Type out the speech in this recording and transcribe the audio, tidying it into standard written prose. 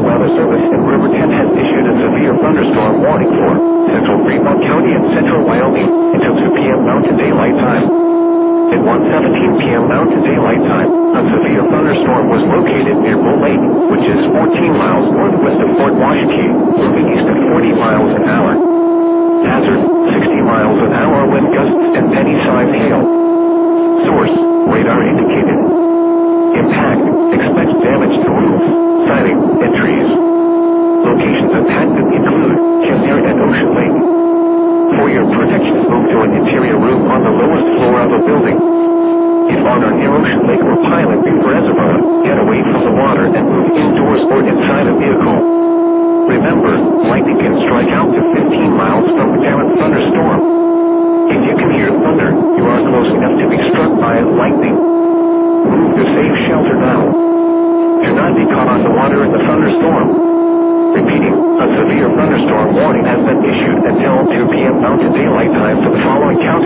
Weather Service in Riverton has issued a severe thunderstorm warning for central Fremont County and central Wyoming until 2 p.m. Mountain Daylight Time. At 1:17 p.m. Mountain Daylight Time, a severe thunderstorm was located near Bull Lake, which is 14 miles northwest of Fort Washakie, moving east at 40 miles an hour. Hazard, 60 miles an hour wind gusts and penny-sized hail. Source, radar indicated. Impact, expect damage to roofs, siding, and trees. Locations impacted include Kemner and Ocean Lake. For your protection, move to an interior room on the lowest floor of a building. If on or near Ocean Lake or Pilot Butte Reservoir, get away from the water and move indoors or inside a vehicle. Remember, lightning can strike out to 15 miles from a current thunderstorm. If you can hear thunder, you are close enough to be struck by lightning. Move to safe shelter now. Do not be caught on the water in the thunderstorm. Repeating, a severe thunderstorm warning has been issued until